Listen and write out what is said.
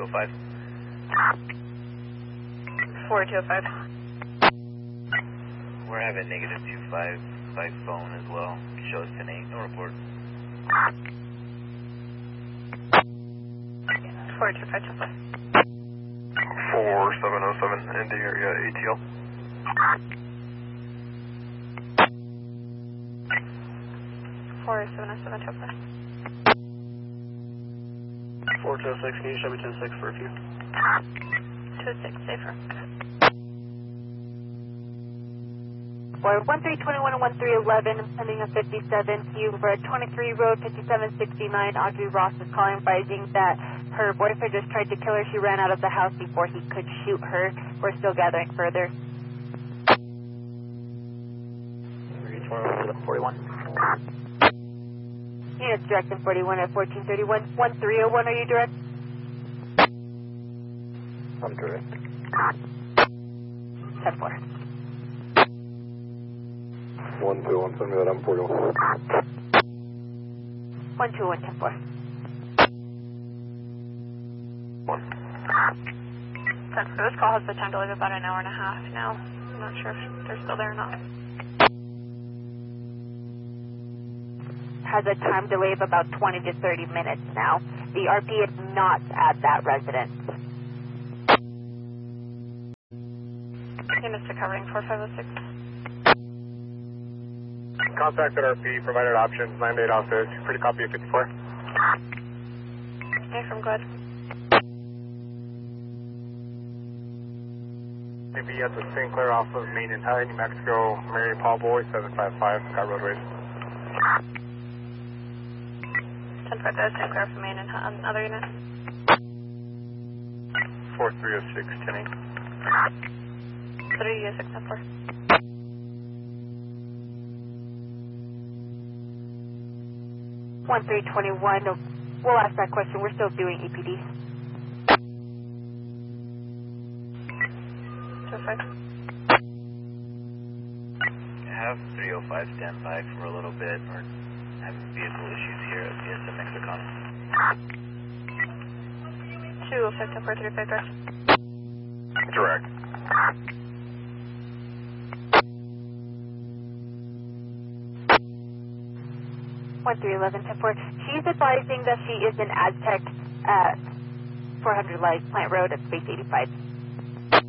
205. 4205. We're having negative 25 by phone as well. Show us 10-8, no report. 4255. 4707 in the area ATL. 4707. 4206, can you show me 10-6 for a few? 26, safer. For 1321 and 1311, sending a 57 to you for 23 Road 5769. Audrey Ross is calling, advising that her boyfriend just tried to kill her. She ran out of the house before he could shoot her. We're still gathering further. 41. Units direct in 41 at 1431. 1301, are you direct? I'm direct. 10-4. 121, send me that I'm 41. 121, 10-4. 1. 10-4. This call has the time delay of about an hour and a half now. I'm not sure if they're still there or not. Has a time delay of about 20 to 30 minutes now. The RP is not at that residence. Units recovering 4506. Contacted RP, provided options, 9-8 office, pretty copy of 54. Okay, from good. Maybe at the St. Clair off of Main and High, New Mexico, Mary Paul Boy, 755, Scott Roadways. 10-4, there's St. Clair from Main and other unit. 4306, 10-8. 306, 10-4. 1321, we'll ask that question. We're still doing EPD. 205. Have 305 stand by for a little bit. We're having vehicle issues here at PSM Mexicon. 205, 10-4, 35 direct. Direct. 1311, 10-4. She's advising that she is in Aztec 400 Light Plant Road at Space 85.